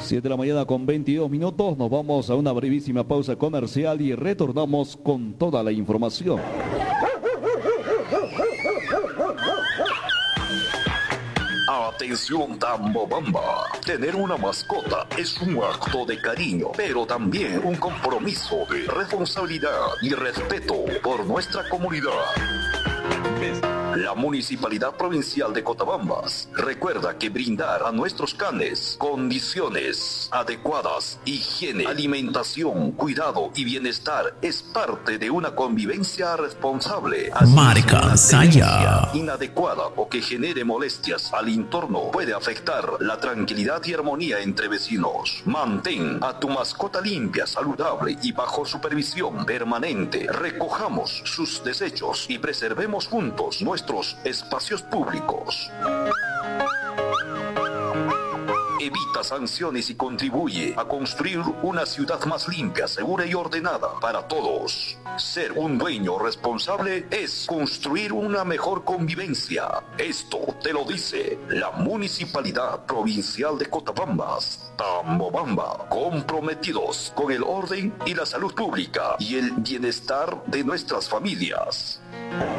7 de la mañana con 22 minutos, nos vamos a una brevísima pausa comercial y retornamos con toda la información. Atención Tambobamba, tener una mascota es un acto de cariño, pero también un compromiso de responsabilidad y respeto por nuestra comunidad. La Municipalidad Provincial de Cotabambas recuerda que brindar a nuestros canes condiciones adecuadas, higiene, alimentación, cuidado y bienestar es parte de una convivencia responsable. Marca Saya. Inadecuada o que genere molestias al entorno puede afectar la tranquilidad y armonía entre vecinos. Mantén a tu mascota limpia, saludable y bajo supervisión permanente. Recojamos sus desechos y preservemos juntos nuestros espacios públicos. Evita sanciones y contribuye a construir una ciudad más limpia, segura y ordenada para todos. Ser un dueño responsable es construir una mejor convivencia. Esto te lo dice la Municipalidad Provincial de Cotabambas, Tambobamba, comprometidos con el orden y la salud pública y el bienestar de nuestras familias.